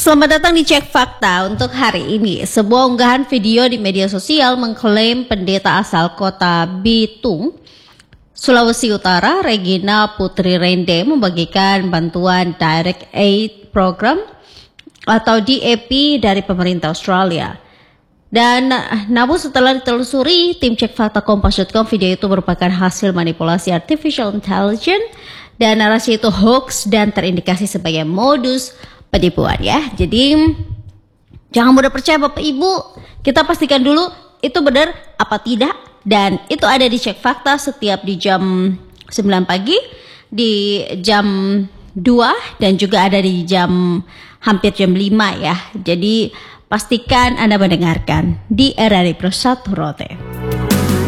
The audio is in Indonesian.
Selamat datang di Cek Fakta untuk hari ini. Sebuah unggahan video di media sosial mengklaim pendeta asal kota Bitung, Sulawesi Utara, Regina Putri Rende membagikan bantuan Direct Aid Program atau DAP dari pemerintah Australia. Dan namun setelah ditelusuri, tim Cek Fakta Kompas.com, video itu merupakan hasil manipulasi artificial intelligence dan narasi itu hoax dan terindikasi sebagai modus penipuan ya. Jadi jangan mudah percaya Bapak Ibu. Kita pastikan dulu itu benar apa tidak. Dan itu ada di Cek Fakta setiap di jam 9 pagi, di jam 2 dan juga ada di jam hampir jam 5 ya. Jadi pastikan Anda mendengarkan di RRI Pro 1 Rote.